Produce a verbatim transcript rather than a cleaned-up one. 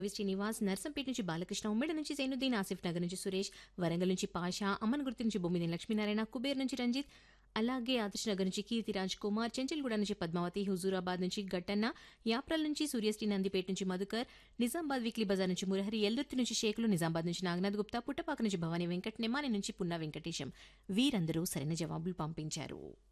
శ్రీనివాస్, నర్సంపేట నుంచి బాలకృష్ణ, ఉమ్మడి నుంచి జైనుద్దీన్, ఆసిఫ్ నగర్ నుంచి సురేష్, వరంగల్ నుంచి పాషా, అమ్మన్గుర్తి నుంచి బొమ్మిది లక్ష్మీనారాయణ, కుబేర్ నుంచి రంజిత్, అలాగే ఆదర్శ్ నగర్ నుంచి కీర్తి రాజ్ కుమార్, చెంచల్గూడ నుంచి పద్మావతి, హుజూరాబాద్ నుంచి గట్టన్న, యాప్రల్ నుంచి సూర్యశ్రీ, నందిపేట నుంచి మధుకర్, నిజామాబాద్ వీక్లీ బజార్ నుంచి మురహరి, ఎల్లుర్తి నుంచి షేకులు, నిజామాబాద్ నుంచి నాగనాథ్ గుప్తా, పుట్టపాక నుంచి భవానీ వెంకట్, నెమాని నుంచి పున్నా వెంకటేశం. వీరందరూ సరైన జవాబులు పంపించారు.